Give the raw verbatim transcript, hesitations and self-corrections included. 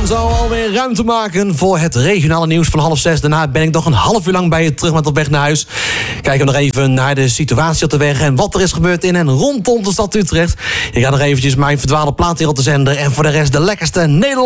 gaan zo alweer ruimte maken voor het regionale nieuws van half zes. Daarna ben ik nog een half uur lang bij je terug met op weg naar huis. Kijken we nog even naar de situatie op de weg en wat er is gebeurd in en rondom de stad Utrecht. Ik ga nog eventjes mijn verdwaalde plaat hier op de zender. En voor de rest de lekkerste Nederlandse